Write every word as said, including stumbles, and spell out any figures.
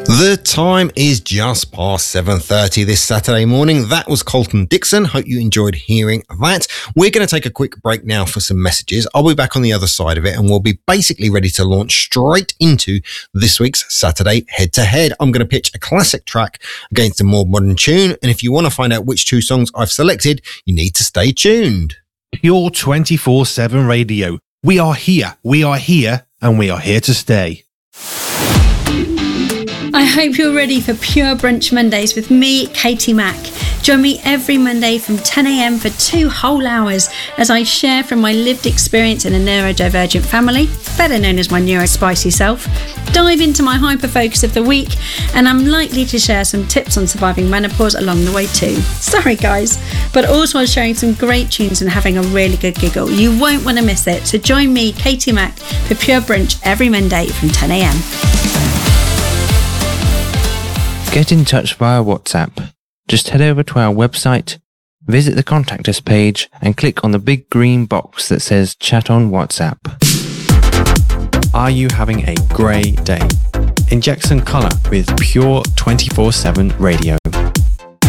The time is just past seven thirty this Saturday morning. That was Colton Dixon. Hope you enjoyed hearing that. We're going to take a quick break now for some messages. I'll be back on the other side of it and we'll be basically ready to launch straight into this week's Saturday Head to Head. I'm going to pitch a classic track against a more modern tune. And if you want to find out which two songs I've selected, you need to stay tuned. Pure twenty-four seven Radio. We are here, we are here, and we are here to stay. I hope you're ready for Pure Brunch Mondays with me, Katie Mack. Join me every Monday from ten a.m. for two whole hours as I share from my lived experience in a neurodivergent family, better known as my neurospicy self, dive into my hyper-focus of the week, and I'm likely to share some tips on surviving menopause along the way too. Sorry guys, but also sharing some great tunes and having a really good giggle. You won't want to miss it, so join me, Katie Mack, for Pure Brunch every Monday from ten a.m. Get in touch via WhatsApp. Just head over to our website, visit the Contact Us page, and click on the big green box that says Chat on WhatsApp. Are you having a grey day? Inject some colour with Pure twenty-four seven Radio.